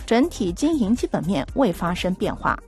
整体经营基本面未发生变化。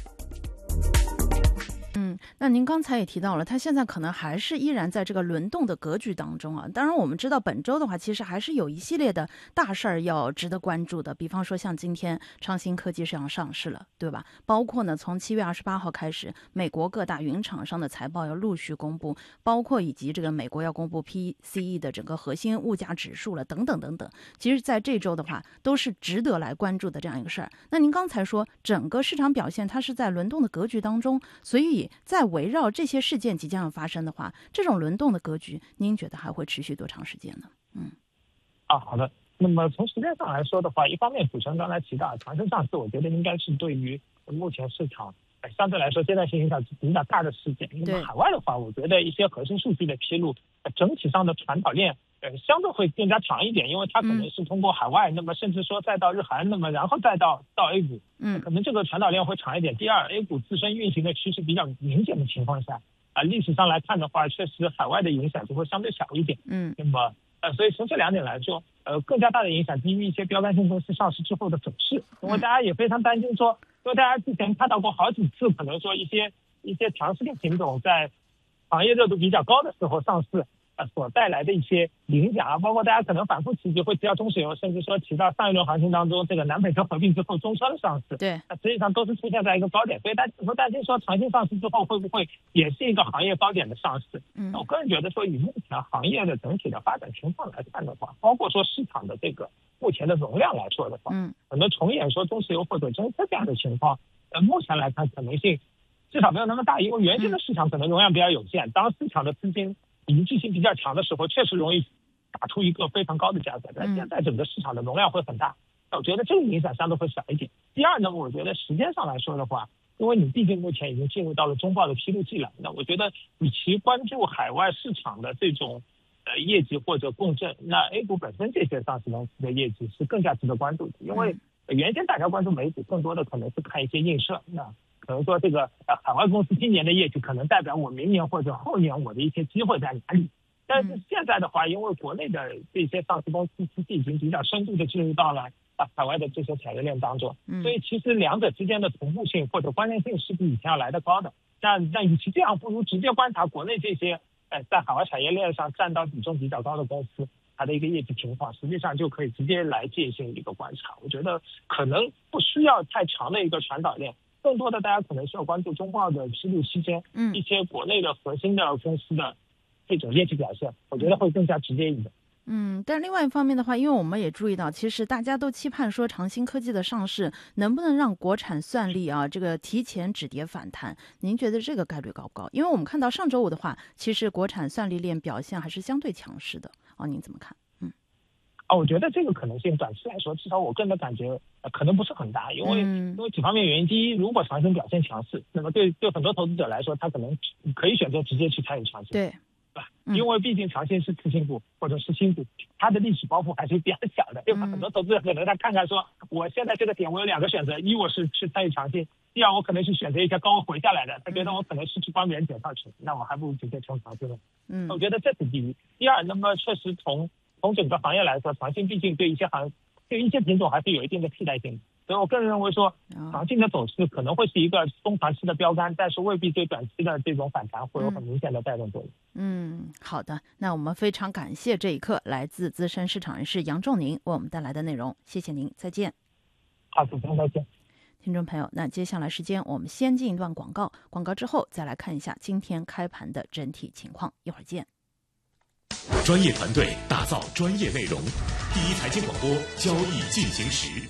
那您刚才也提到了，它现在可能还是依然在这个轮动的格局当中啊。当然，我们知道本周的话，其实还是有一系列的大事儿要值得关注的。比方说，像今天昌兴科技是要上市了，对吧？包括呢，从7月28号开始，美国各大云厂商的财报要陆续公布，包括以及这个美国要公布 PCE 的整个核心物价指数了，等等等等。其实，在这周的话，都是值得来关注的这样一个事儿。那您刚才说，整个市场表现它是在轮动的格局当中，所以在围绕这些事件即将要发生的话，这种轮动的格局，您觉得还会持续多长时间呢？ 好的。那么从时间上来说的话，一方面主持人刚才提到长生上市，我觉得应该是对于目前市场相对来说阶段性影响比较大的事件。那么海外的话，我觉得一些核心数据的披露，整体上的传导链相对会更加长一点，因为它可能是通过海外，那么甚至说再到日韩，那么然后再到 A 股，可能这个传导链会长一点。第二 ，A 股自身运行的趋势比较明显的情况下，历史上来看的话，确实海外的影响就会相对小一点。那么所以从这两点来说，更加大的影响基于一些标杆性公司上市之后的走势，因为大家也非常担心说，因为大家之前看到过好几次，可能说一些强势的品种在行业热度比较高的时候上市，所带来的一些影响啊，包括大家可能反复提及会提到中石油，甚至说提到上一轮行情当中这个南北车合并之后中车的上市， 对， 实际上都是出现在一个高点，所以大家会担心说长兴上市之后会不会也是一个行业高点的上市？我个人觉得说，以目前行业的整体的发展情况来看的话，包括说市场的这个目前的容量来说的话，可能重演说中石油或者中车这样的情况，目前来看可能性至少没有那么大，因为原先的市场可能容量比较有限，当市场的资金凝聚性比较强的时候，确实容易打出一个非常高的价格。但现在整个市场的容量会很大，我觉得这个影响相对会小一点。第二呢，我觉得时间上来说的话，因为你毕竟目前已经进入到了中报的披露季了，那我觉得与其关注海外市场的这种业绩或者共振，那 A 股本身这些上市公司的业绩是更加值得关注的。因为原先大家关注美股更多的可能是看一些映射，那可能说这个海外公司今年的业绩可能代表我明年或者后年我的一些机会在哪里。但是现在的话，因为国内的这些上市公司其实已经比较深度的进入到了海外的这些产业链当中，所以其实两者之间的同步性或者关联性是比以前要来得高的。那与其这样，不如直接观察国内这些在海外产业链上占到比重比较高的公司它的一个业绩情况，实际上就可以直接来进行一个观察。我觉得可能不需要太长的一个传导链，更多的大家可能需要关注中报的披露期间，一些国内的核心的公司的这种业绩表现，我觉得会更加直接一点。 但另外一方面的话，因为我们也注意到，其实大家都期盼说长兴科技的上市能不能让国产算力这个提前止跌反弹，您觉得这个概率高不高？因为我们看到上周五的话，其实国产算力链表现还是相对强势的您怎么看？ 我觉得这个可能性短期来说，至少我个人的感觉可能不是很大，因为几方面原因。第一，如果长兴表现强势，那么对很多投资者来说，他可能可以选择直接去参与长兴， 对吧？因为毕竟长兴是次新股或者是新股，它的历史包袱还是比较小的，对吧？很多投资者可能他看看说，我现在这个点我有两个选择，一我是去参与长兴，第二我可能是选择一些高回下来的，他觉得我可能是去帮别人捡上去，那我还不如直接冲长兴了。我觉得这是第一。第二，那么确实从整个行业来说，长兴毕竟对一些品种还是有一定的替代性的，所以我个人认为说，长兴的走势可能会是一个中长期的标杆，但是未必对短期的这种反弹会有很明显的带动作用。 好的，那我们非常感谢这一刻来自资深市场人士杨仲宁为我们带来的内容，谢谢您，再见。 好，主持人再见。 听众朋友，那接下来时间我们先进一段广告，广告之后再来看一下今天开盘的整体情况，一会儿见。 专业团队打造专业内容，第一财经广播，交易进行时。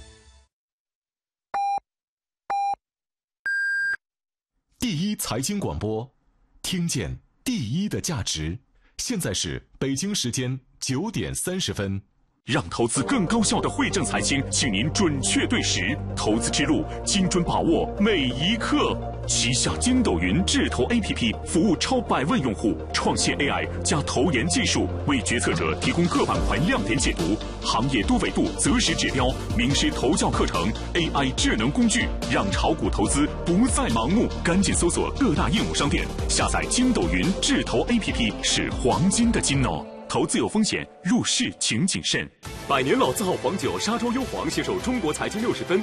第一财经广播，听见第一的价值。现在是北京时间9点30分。让投资更高效的汇正财经，请您准确对时，投资之路精准把握每一刻。旗下筋斗云智投 APP 服务超100万用户，创新 AI 加投研技术，为决策者提供各板块亮点解读、行业多维度择时指标、名师投教课程、AI 智能工具，让炒股投资不再盲目。赶紧搜索各大应用商店，下载筋斗云智投 APP， 是黄金的金哦。投资有风险，入市请谨慎。 百年老字号黄酒沙洲优黄携手中国财经60分